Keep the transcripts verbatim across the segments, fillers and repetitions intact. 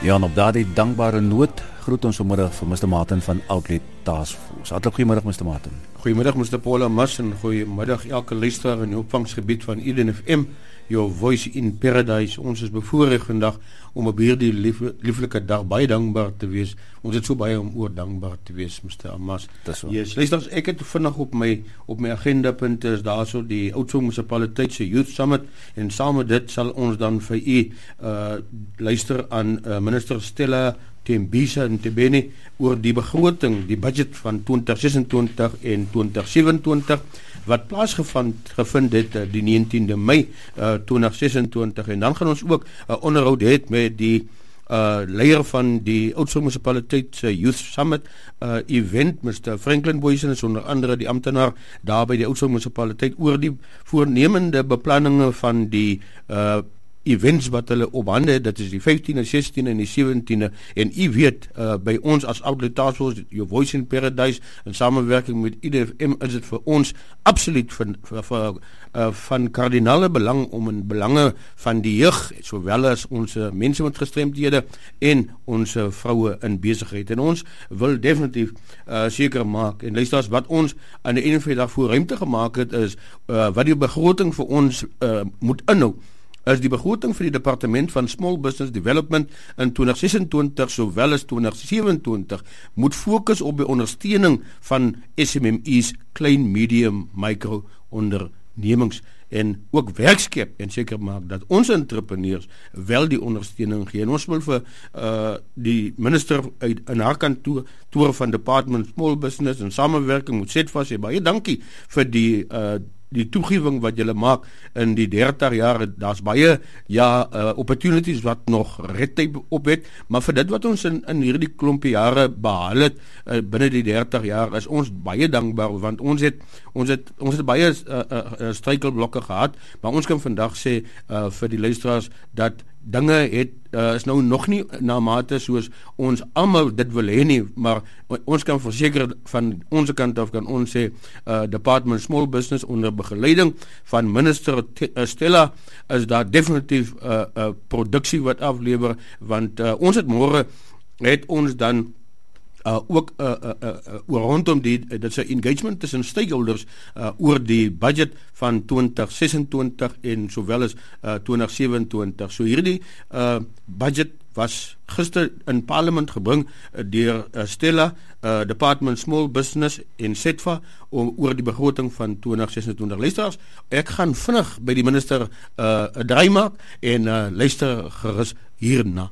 Ja, en op daardie dankbare noot groet ons vanmiddag vir mister Martin van Outlet Taskforce. Hartlik goeiemiddag mister Martin. Goeiemiddag mister Paula Mas en goeiemiddag elke luisteraar in die opvangsgebied van Eden F M, your voice in paradise. Ons is bevoorreg vandag om op hierdie lief, lieflike dag baie dankbaar te wees. Ons het so baie om oor dankbaar te wees, mister Amas. Yes, luisteraars, ek het vinnig op my op my agenda punte is daar so die Oudtshoorn Munisipaliteit se Youth Summit, en saam met dit sal ons dan vir u uh, luister aan uh, minister Stella Tembisa Ntebeni oor die begroting, die budget van twintig sesentwintig en twintig sewenentwintig wat plaasgevind gevind het uh, die negentiende Mei uh, twintig sesentwintig, en dan gaan ons ook 'n uh, onderhoud hê met die uh, leier van die Oudtshoorn Munisipaliteit se Youth Summit uh, event, mister Franklin Boysen, is onder andere die amptenaar daar by die Oudtshoorn Munisipaliteit oor die voornemende beplanninge van die uh, events wat hulle op hande het. Dit is die vyftiende, sestiende en die sewentiende, en u weet, uh, by ons as Outlet Taskforce, your voice in paradise, in samenwerking met I D F M, is dit vir ons absoluut van, vir, vir, uh, van kardinale belang om in belange van die jeug, sowel as ons uh, mense met gestremdhede en ons uh, vroue in besigheid, en ons wil definitief uh, seker maak, en luisteraars, wat ons aan die einde van die dag voor ruimte gemaak het, is uh, wat die begroting vir ons uh, moet inhou, is die begroting vir die Departement van Small Business Development in twintig sesentwintig sowel as twintig sewenentwintig moet fokus op die ondersteuning van S M M Es, klein, medium, micro ondernemings, en ook werkskep, en seker maak dat ons entrepreneurs wel die ondersteuning gee. En ons wil vir uh, die minister uit, in haar kantoor van Department Small Business in samenwerking met SETFA sê baie dankie vir die uh, die toegewing wat julle maak in die dertig jaar. Daar's baie ja uh, opportunities wat nog redtyp op het, maar vir dit wat ons in, in hierdie klompie jare behaal het uh, binne die dertig jaar, is ons baie dankbaar, want ons het ons het ons het baie uh, uh, struikelblokke gehad, maar ons kan vandag sê uh, vir die luisteraars dat dinge het uh, is nou nog nie na mate soos ons almal dit wil hê nie, maar ons kan verseker van onze kant af kan ons sê uh, Department Small Business onder begeleiding van minister Stella is daar definitief uh, uh, produksie wat aflewer, want uh, ons het môre het ons dan Uh, ook uh, uh, uh, oor rondom die, uh, dit is 'n engagement tussen stakeholders uh, oor die budget van twintig sesentwintig en sowel as uh, twintig sewenentwintig. So hierdie uh, budget was gister in parlement gebring uh, deur uh, Stella, uh, Department Small Business en SETFA o, oor die begroting van twintig sesentwintig. Luisteraars, ek gaan vinnig by die minister uh, 'n draai maak en uh, luister gerus hierna.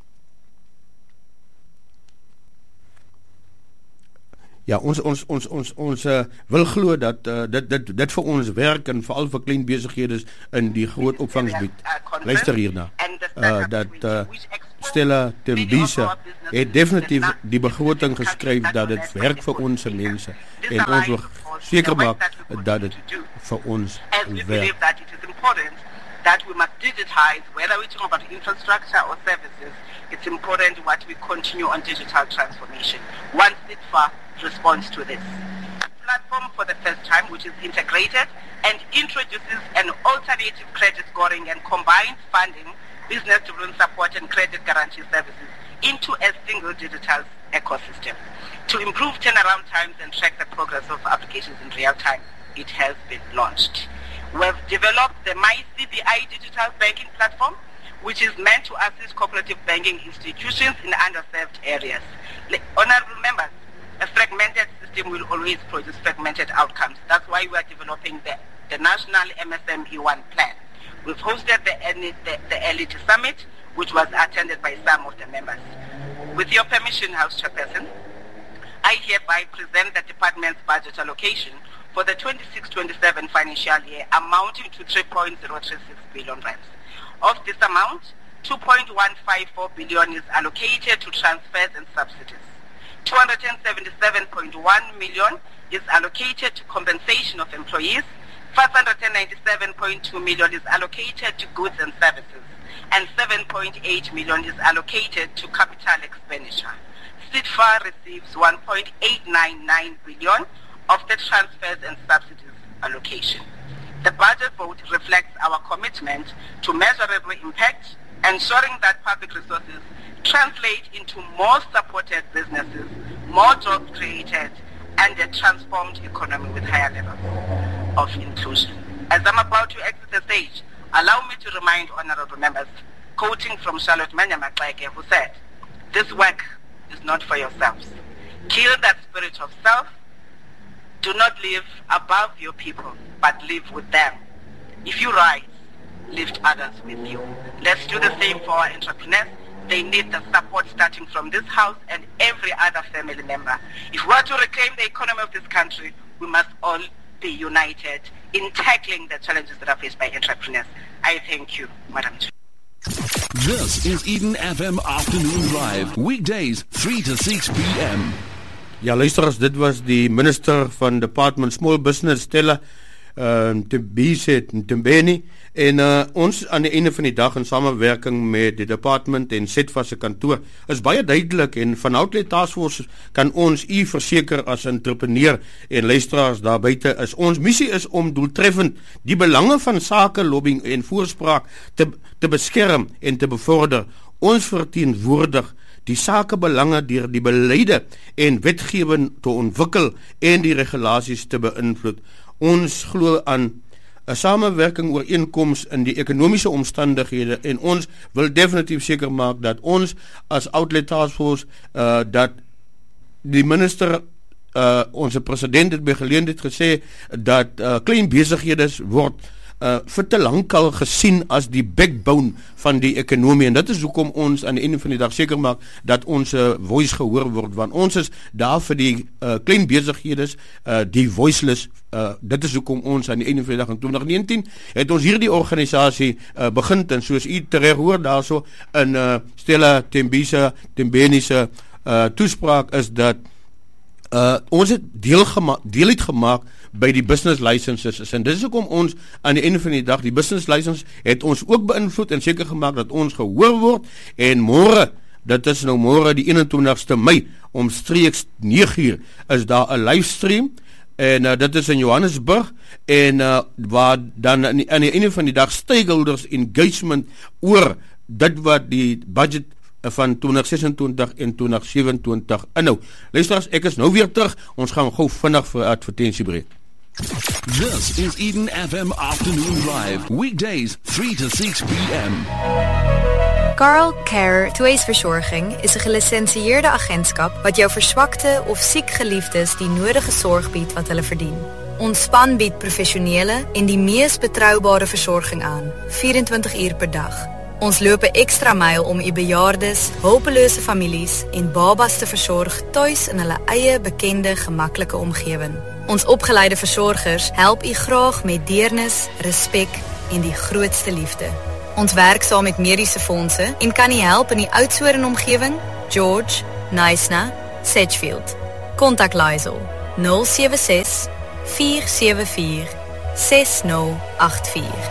Ja, ons ons ons ons ons uh, wil glo dat uh, dit dit dit vir ons werk, en veral vir klein besighede in die groot opvangsgebied. Luister hierna. Uh, dat uh, Stella Tembisa het definitief die begroting geskryf dat dit werk vir ons mense, en ons wil seker maak dat dit vir ons werk. That we must digitize, whether we're talking about infrastructure or services. It's important what we continue on digital transformation. One SITFA responds to this. A platform for the first time, which is integrated and introduces an alternative credit scoring and combined funding, business to loan support and credit guarantee services into a single digital ecosystem. To improve turnaround times and track the progress of applications in real time, it has been launched. We've developed the MyCBI digital banking platform, which is meant to assist cooperative banking institutions in underserved areas. Honorable members, a fragmented system will always produce fragmented outcomes. That's why we are developing the, the National M S M E one plan. We've hosted the, the, the L E T Summit, which was attended by some of the members. With your permission, House Chairperson, I hereby present the department's budget allocation for the twenty-six twenty-seven financial year, amounting to three point zero three six billion rands. Of this amount, two point one five four billion is allocated to transfers and subsidies. two hundred seventy-seven point one million is allocated to compensation of employees. five hundred ninety-seven point two million is allocated to goods and services, and seven point eight million is allocated to capital expenditure. SITFA receives one point eight nine nine billion of the transfers and subsidies allocation. The budget vote reflects our commitment to measurable impact, ensuring that public resources translate into more supported businesses, more jobs created, and a transformed economy with higher levels of inclusion. As I'm about to exit the stage, allow me to remind honorable members, quoting from Charlotte Manyamakleke, who said, "This work is not for yourselves. Kill that spirit of self. Do not live above your people, but live with them. If you rise, lift others with you." Let's do the same for our entrepreneurs. They need the support starting from this house and every other family member. If we are to reclaim the economy of this country, we must all be united in tackling the challenges that are faced by entrepreneurs. I thank you, Madam Chair. This is Eden F M Afternoon Live, weekdays three to six p m. Ja, luisteraars, dit was die minister van Department Small Business, Stella uh, Tembise Tembeni, en uh, ons aan die einde van die dag in samewerking met die department en SETFA se kantoor is baie duidelik, en van Outlet Task Force kan ons u verseker as entrepreneur en luisteraars daar buite is, ons missie is om doeltreffend die belange van sake, lobbying en voorspraak te, te beskerm en te bevorder. Ons verteenwoordig die sakebelange deur die beleide en wetgewing te ontwikkel en die regulasies te beïnvloed. Ons glo aan 'n samewerking ooreenkoms in die ekonomiese omstandighede, en ons wil definitief seker maak dat ons as Outlet Task Force uh, dat die minister uh, ons president het by geleentheid gesê dat uh, klein besighede word Uh, vir te lank al gesien as die backbone van die ekonomie, en dit is hoekom ons aan die einde van die dag seker maak dat ons uh, voice gehoor word, want ons is daar vir die uh, klein besighede, uh, die voiceless. Uh, dit is hoekom ons aan die einde van die dag in twintig negentien het ons hierdie organisasie uh, begin, en soos u tereg hoor daarso in uh, Stella Tembisa Tembeniese uh, toespraak is dat uh, ons het deel, gema- deel het gemaak by die business licenses, en dit is ook om ons aan die einde van die dag, die business license het ons ook beïnvloed en seker gemaak dat ons gehoor word, en môre, dit is nou môre die eenentwintigste Mei, omstreeks nege uur, is daar 'n livestream, en uh, dit is in Johannesburg, en uh, waar dan aan die, aan die einde van die dag stakeholders engagement oor dit wat die budget van twintig sesentwintig en twintig sewentydig inhou. Luisteraars, ek is nou weer terug, ons gaan gou vinnig vir advertensiebreek. This is Eden F M Afternoon Live, weekdays three to six p m. Carl Care Tweesverzorging is 'n gelisensieerde agentskap wat jou verswakte of siek geliefdes die nodige sorg bied wat hulle verdien. Ons span bied professionele en die mees betroubare versorging aan, vyf-en-twintig uur per dag. Ons loop 'n ekstra myl om u bejaardes, hulpelose families en babas te versorg tuis in hulle eie bekende, gemaklike omgewing. Ons opgeleide versorgers help u graag met deernis, respek en die grootste liefde. Ons werk saam met mediese fondse en kan u help in die Oudtshoorn omgewing, George, Knysna, Sedgefield. Kontak Lysel nul sewe ses, vier sewe vier, ses nul agt vier.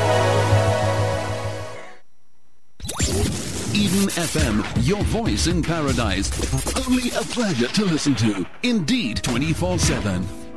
Eden F M, your voice in paradise. Only a pleasure to listen to. Indeed, twenty-four seven.